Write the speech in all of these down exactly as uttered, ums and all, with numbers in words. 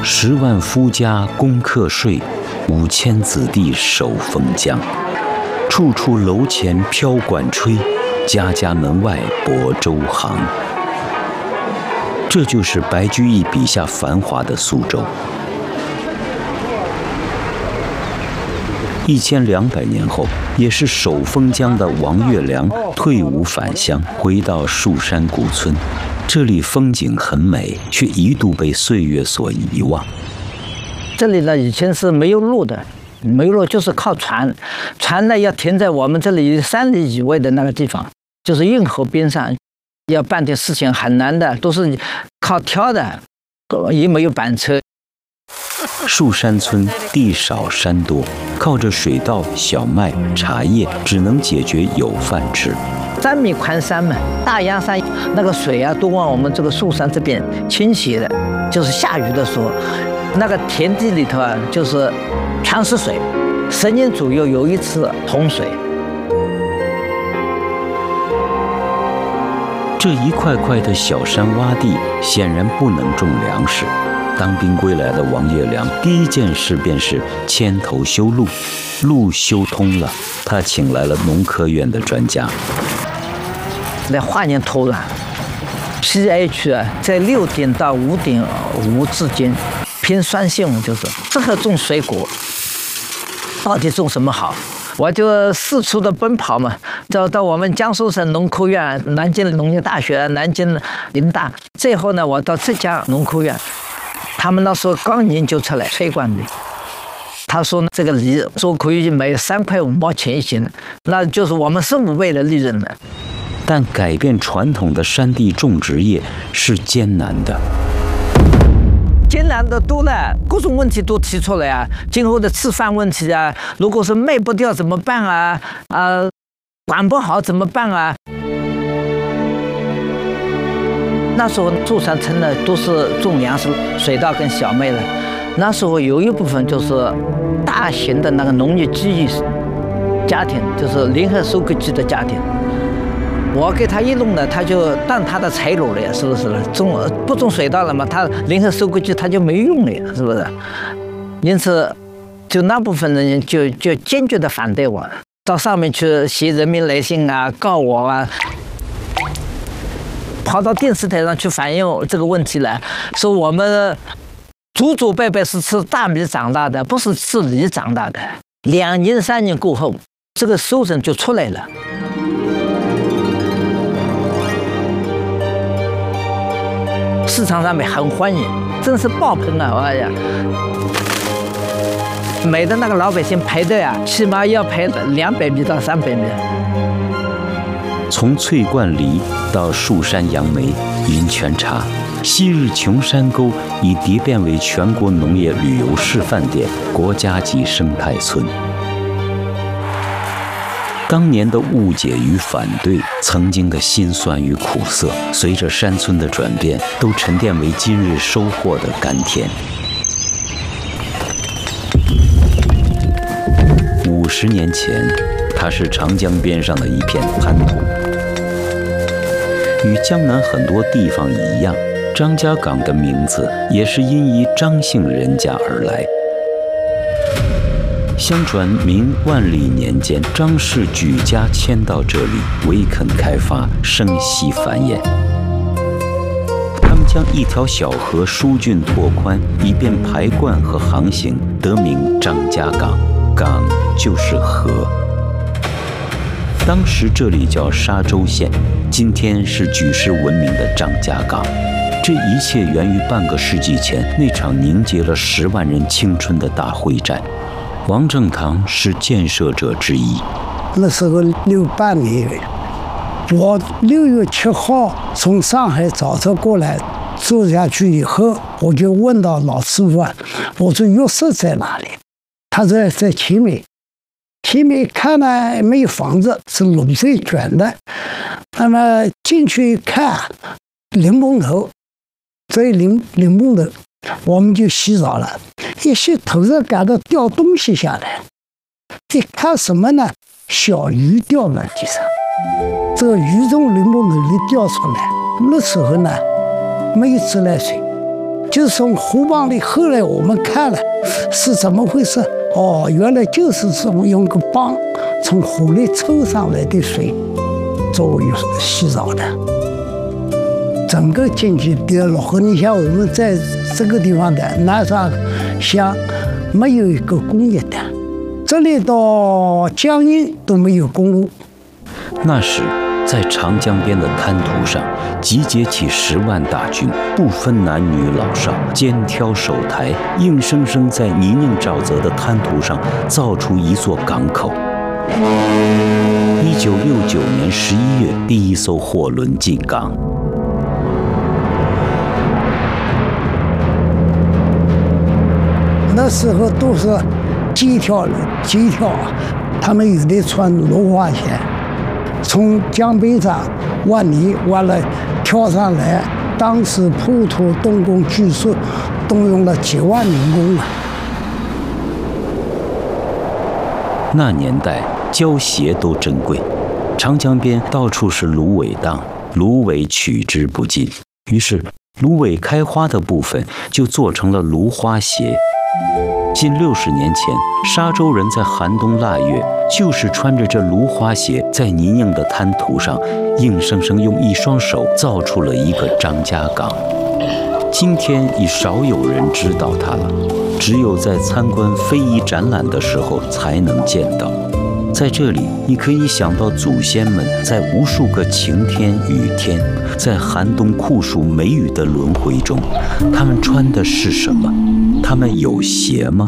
十万夫家攻克税，五千子弟守封疆。处处楼前飘管吹，家家门外泊舟航。这就是白居易笔下繁华的苏州。一千两百年后，也是守封疆的王月良退伍返乡，回到树山古村。这里风景很美，却一度被岁月所遗忘。 这里呢，以前是没有路的，没有路就是靠船，船呢要停在我们这里三里以外的那个地方，就是运河边上，要办点事情很难的，都是靠挑的，也没有板车。 树山村地少山多，靠着水稻、小麦、茶叶，只能解决有饭吃。 三米宽山嘛，大洋山那个水啊，都往我们这个树山这边倾斜的，就是下雨的时候，那个田地里头啊，就是全是水。十年左右有一次洪水。 这一块块的小山洼地，显然不能种粮食。当兵归来的王月良第一件事便是牵头修路，路修通了，他请来了农科院的专家。 来化验土壤 ，pH 啊，在六点到五点五之间，偏酸性，就是适合种水果。到底种什么好？我就四处的奔跑嘛，到到我们江苏省农科院、南京农业大学、南京林大，最后呢，我到浙江农科院。他们那时候刚研究出来催灌梨，他说这个梨说可以卖三块五毛钱一斤，那就是我们十五倍的利润了。 但改变传统的山地种植业是艰难的， 艰难的多了，各种问题都提出来啊，今后的吃饭问题啊，如果是卖不掉怎么办啊？啊，管不好怎么办啊？那时候树山村呢都是种粮食、水稻跟小麦的。那时候有一部分就是大型的那个农业机遇家庭，就是联合收割机的家庭。我给他一弄呢，他就当他的财路了，是不是？种不种水稻了嘛，他联合收割机他就没用了，是不是？因此，就那部分人就就坚决的反对我，到上面去写人民来信啊，告我啊。跑到电视台上去反映这个问题来，说我们祖祖辈辈是吃大米长大的，不是吃梨长大的。两年三年过后，这个收成就出来了。市场上面很欢迎，真是爆棚啊！哎呀，每的那个老百姓排队啊，起码要排两百米到三百米。 从翠冠梨到树山杨梅、云泉茶，昔日琼山沟已蝶变为全国农业旅游示范点、国家级生态村。当年的误解与反对，曾经的辛酸与苦涩，随着山村的转变，都沉淀为今日收获的甘甜。五十年前，它是长江边上的一片滩涂。与江南很多地方一样，张家港的名字也是因一张姓人家而来。相传明万历年间，张氏举家迁到这里，围垦开发，生息繁衍。他们将一条小河疏浚拓宽，以便排灌和航行，得名张家港。港就是河。当时这里叫沙洲县，今天是举世闻名的张家港。这一切源于半个世纪前那场凝结了十万人青春的大会战。王正堂是建设者之一。 那时候六八年，我六月七号从上海早车过来，坐下去以后，我就问到老师傅啊，我说浴室在哪里？他说在前面。前面看呢没有房子，是卤水卷的。那么进去一看，淋蓬头，这一淋淋蓬头，我们就洗澡了。一洗头上感到掉东西下来，一看什么呢？小鱼掉在地上，这个鱼从淋蓬头里掉出来。那时候呢，没有自来水， 就是从湖旁里，后来我们看了是怎么回事？哦，原来就是从用个泵从湖里抽上来的水作为洗澡的。整个经济跌落后，你像我们在这个地方的南沙乡，没有一个工业的，这里到江阴都没有公路。 那时，在长江边的滩涂上，集结起十万大军，不分男女老少，肩挑手抬，硬生生在泥泞沼泽的滩涂上造出一座港口。一九六九年十一月，第一艘货轮进港。 那时候都是几条几条，他们有的穿芦花线，从江边上挖泥挖了跳上来。当时普土动工据说动用了几万民工啊。 那年代胶鞋都珍贵，长江边到处是芦苇荡，芦苇取之不尽，于是芦苇开花的部分就做成了芦花鞋。近六十年前，沙洲人在寒冬腊月，就是穿着这芦花鞋，在泥泞的滩涂上，硬生生用一双手造出了一个张家港。今天已少有人知道它了，只有在参观非遗展览的时候才能见到。在这里，你可以想到祖先们在无数个晴天雨天，在寒冬酷暑梅雨的轮回中，他们穿的是什么？他们有鞋吗？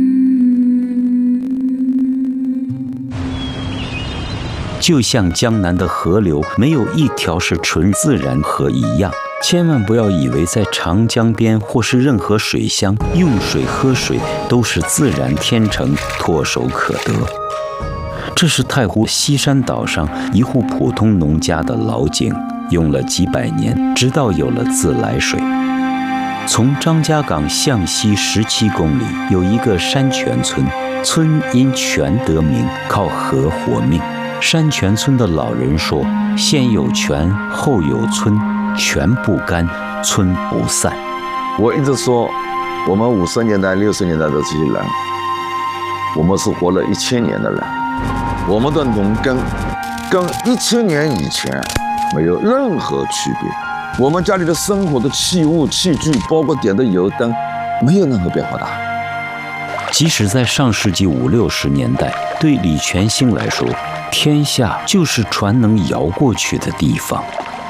就像江南的河流没有一条是纯自然河一样，千万不要以为在长江边或是任何水乡用水喝水都是自然天成，唾手可得。这是太湖西山岛上一户普通农家的老井，用了几百年，直到有了自来水。从张家港向西十七公里有一个山泉村，村因泉得名，靠河活命。山泉村的老人说：“先有泉，后有村，泉不干，村不散。” 我一直说，我们五十年代、六十年代的这些人，我们是活了一千年的人，我们的农耕跟一千年以前没有任何区别。我们家里的生活的器物器具，包括点的油灯，没有任何变化的。 即使在上世纪五六十年代，对李全兴来说，天下就是船能摇过去的地方。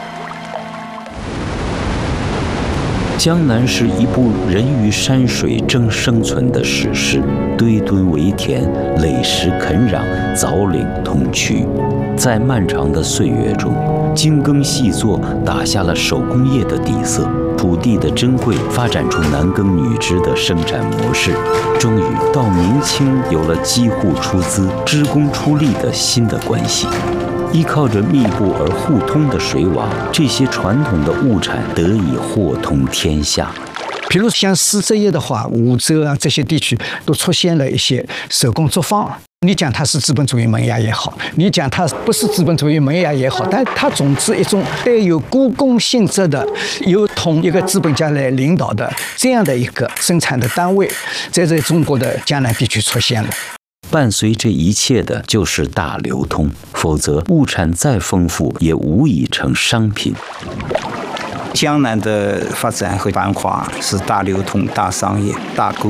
江南是一部人与山水争生存的史诗，堆墩围田，垒石垦壤，凿岭通衢。在漫长的岁月中，精耕细作打下了手工业的底色，土地的珍贵发展出男耕女织的生产模式。终于到明清，有了机户出资、织工出力的新的关系。依靠着密布而互通的水网，这些传统的物产得以货通天下。 比如像丝织业的话，梧州啊这些地区都出现了一些手工作坊。你讲它是资本主义萌芽也好，你讲它不是资本主义萌芽也好，但它总之一种带有雇工性质的，由同一个资本家来领导的这样的一个生产的单位，在这中国的江南地区出现了。 伴随这一切的就是大流通，否则物产再丰富也无以成商品。 江南的发展和繁华是大流通、大商业、大购